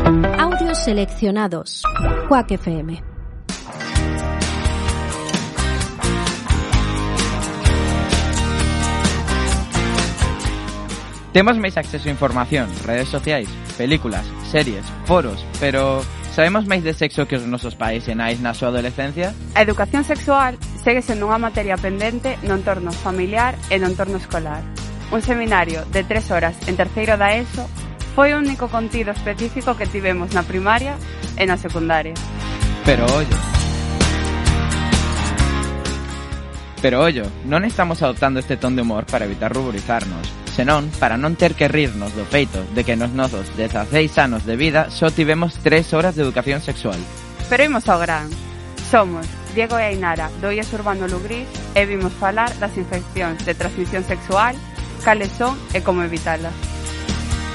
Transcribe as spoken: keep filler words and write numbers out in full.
Audios seleccionados. Quack F M. Temos máis acceso a información, redes sociais, películas, series, foros, pero sabemos máis de sexo que os nosos pais e nais na súa adolescencia? A educación sexual segue sendo unha materia pendente no entorno familiar e no entorno escolar. Un seminario de tres horas en terceiro da ESO foi o único contido específico que tivemos na primaria e na secundaria. Pero ollo. Pero ollo, non estamos adoptando este ton de humor para evitar ruborizarnos, senón para non ter que rirnos do feito de que nos nosos dezaseis anos de vida só tivemos tres horas de educación sexual. Pero imos ao gran. Somos Diego e Ainara do I E S Urbano Lugrís e vimos falar das infeccións de transmisión sexual, cales son e como evitalas.